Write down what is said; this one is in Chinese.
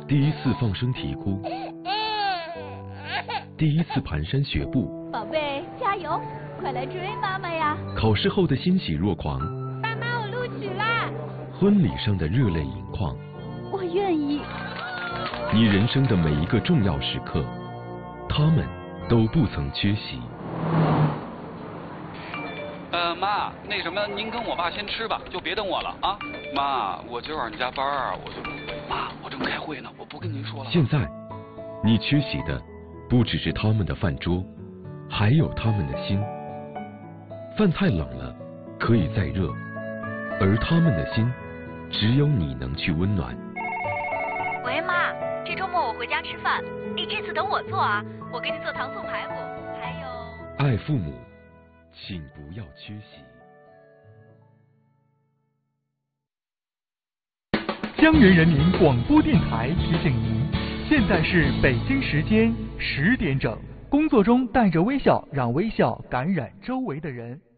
第一次放声啼哭，第一次蹒跚学步， 宝贝，加油，快来追妈妈呀！ 考试后的欣喜若狂， 爸妈，我录取啦！ 婚礼上的热泪盈眶， 我愿意。 你人生的每一个重要时刻，他们都不曾缺席。 妈，那什么，您跟我爸先吃吧，就别等我了啊。妈，我今晚加班啊，我就不回。妈，我正开会呢，我不跟您说了。 现在，你缺席的不只是他们的饭桌，还有他们的心。饭菜冷了，可以再热，而他们的心，只有你能去温暖。 喂，妈，这周末我回家吃饭，你这次等我做啊，我给你做糖醋排骨，还有…… 爱父母，请不要缺席。 江源人民广播电台提醒您，现在是北京时间10点整。工作中带着微笑，让微笑感染周围的人。